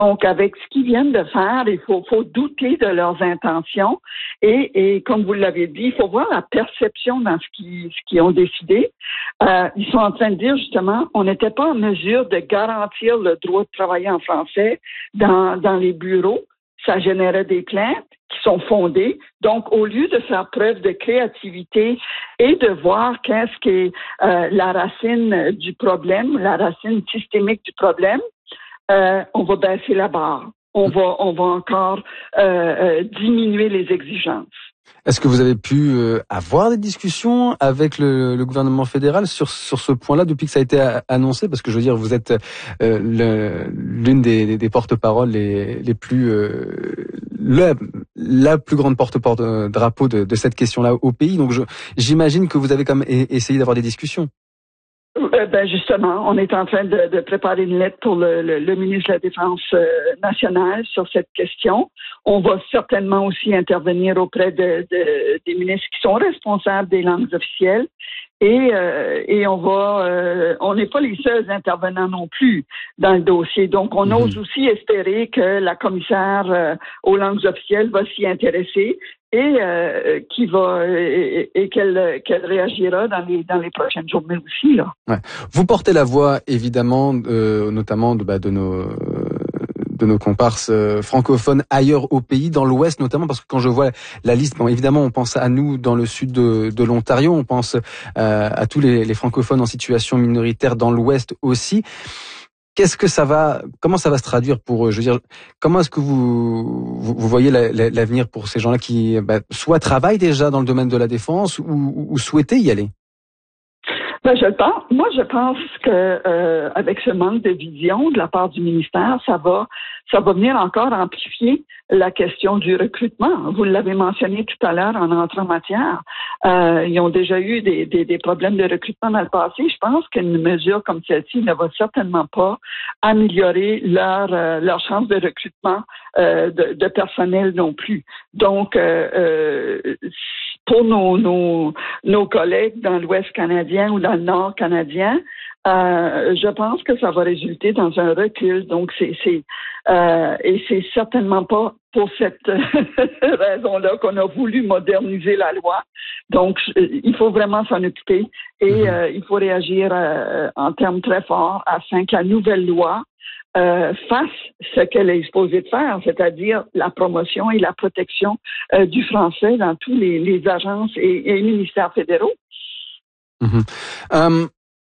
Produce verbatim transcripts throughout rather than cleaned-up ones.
Donc, avec ce qu'ils viennent de faire, il faut, faut douter de leurs intentions. Et, et comme vous l'avez dit, il faut voir la perception dans ce qu'ils, ce qu'ils ont décidé. Euh, ils sont en train de dire, justement, on n'était pas en mesure de garantir le droit de travailler en français dans, dans les bureaux. Ça générait des plaintes qui sont fondées. Donc, au lieu de faire preuve de créativité et de voir qu'est-ce qui est euh, la racine du problème, la racine systémique du problème, euh, on va baisser la barre. On va, on va encore euh, euh, diminuer les exigences. Est-ce que vous avez pu euh, avoir des discussions avec le, le gouvernement fédéral sur sur ce point-là depuis que ça a été a, annoncé? Parce que je veux dire, vous êtes euh, le, l'une des, des porte-paroles les, les plus euh, la, la plus grande porte-drapeau de, de cette question-là au pays. Donc, je, j'imagine que vous avez quand même essayé d'avoir des discussions. Euh, ben justement, on est en train de, de préparer une lettre pour le, le, le ministre de la Défense euh, nationale sur cette question. On va certainement aussi intervenir auprès de, de, des ministres qui sont responsables des langues officielles. Et, euh, et on va, euh, on n'est pas les seuls intervenants non plus dans le dossier. Donc, on mmh. ose aussi espérer que la commissaire euh, aux langues officielles va s'y intéresser et euh, qui va et, et qu'elle qu'elle réagira dans les dans les prochaines journées aussi là. Ouais. Vous portez la voix évidemment, euh, notamment de, bah, de nos de nos comparses euh, francophones ailleurs au pays, dans l'Ouest notamment, parce que quand je vois la liste, bon évidemment on pense à nous dans le sud de, de l'Ontario, on pense euh, à tous les, les francophones en situation minoritaire dans l'Ouest aussi. Qu'est-ce que ça va, comment ça va se traduire pour eux? Je veux dire, comment est-ce que vous vous, vous voyez la, la, l'avenir pour ces gens-là qui bah, soit travaillent déjà dans le domaine de la défense ou, ou souhaitaient y aller? Ben, je pense, moi, je pense que euh, avec ce manque de vision de la part du ministère, ça va, ça va venir encore amplifier la question du recrutement. Vous l'avez mentionné tout à l'heure en entrant en matière. Euh, ils ont déjà eu des, des, des problèmes de recrutement dans le passé. Je pense qu'une mesure comme celle-ci ne va certainement pas améliorer leur euh, leur chance de recrutement euh, de, de personnel non plus. Donc, euh, euh, pour nos, nos nos collègues dans l'Ouest canadien ou dans le Nord canadien, euh, je pense que ça va résulter dans un recul. Donc, c'est c'est euh, et c'est certainement pas pour cette raison-là qu'on a voulu moderniser la loi. Donc, il faut vraiment s'en occuper et euh, il faut réagir euh, en termes très forts afin que la nouvelle loi Euh, fasse ce qu'elle est supposée de faire, c'est-à-dire la promotion et la protection euh, du français dans tous les, les agences et, et les ministères fédéraux. Mmh. Um...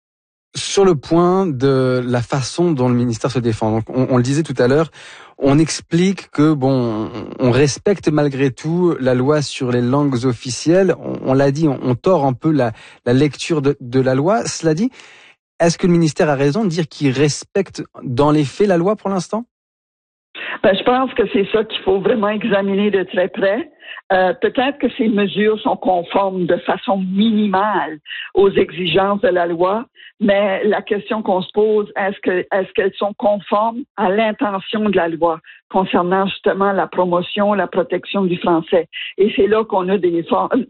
Sur le point de la façon dont le ministère se défend, donc on, on le disait tout à l'heure, on explique que bon, on respecte malgré tout la loi sur les langues officielles. On, on l'a dit, on, on tord un peu la, la lecture de, de la loi. Cela dit, est-ce que le ministère a raison de dire qu'il respecte dans les faits la loi pour l'instant? Ben, je pense que c'est ça qu'il faut vraiment examiner de très près. Euh, peut-être que ces mesures sont conformes de façon minimale aux exigences de la loi, mais la question qu'on se pose, est-ce que est-ce qu'elles sont conformes à l'intention de la loi concernant justement la promotion, la protection du français? Et c'est là qu'on a des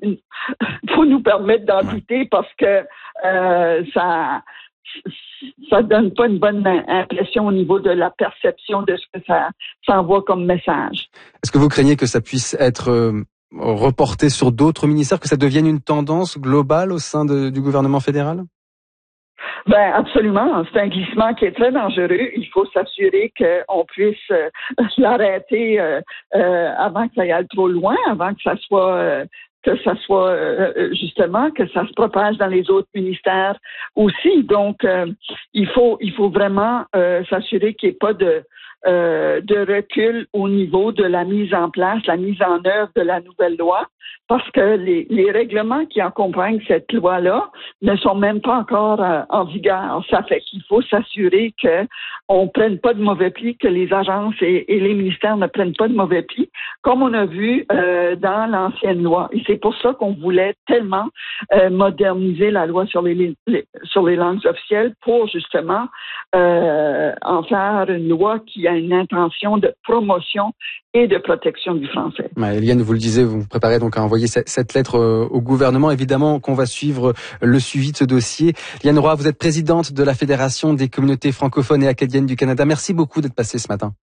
faut nous permettre d'en douter parce que euh, ça ça donne pas une bonne impression au niveau de la perception de ce que ça, ça envoie comme message. Est-ce que vous craignez que ça puisse être euh, reporté sur d'autres ministères, que ça devienne une tendance globale au sein de, du gouvernement fédéral? Ben absolument, c'est un glissement qui est très dangereux. Il faut s'assurer qu'on puisse euh, l'arrêter euh, euh, avant que ça aille trop loin, avant que ça soit euh, que ça soit euh, justement que ça se propage dans les autres ministères aussi. Donc euh, il faut il faut vraiment euh, s'assurer qu'il n'y ait pas de euh, de recul au niveau de la mise en place, la mise en œuvre de la nouvelle loi, parce que les, les règlements qui accompagnent cette loi-là ne sont même pas encore euh, en vigueur. Ça fait qu'il faut s'assurer qu'on ne prenne pas de mauvais pli, que les agences et, et les ministères ne prennent pas de mauvais pli, comme on a vu euh, dans l'ancienne loi. Et c'est pour ça qu'on voulait tellement euh, moderniser la loi sur les, les sur les langues officielles pour justement euh, en faire une loi qui a une intention de promotion et de protection du français. Ouais, Eliane, vous le disiez, vous vous préparez donc à envoyer cette, cette lettre au gouvernement. Évidemment qu'on va suivre le suivi de ce dossier. Eliane Roy, vous êtes présidente de la Fédération des communautés francophones et acadiennes du Canada. Merci beaucoup d'être passée ce matin.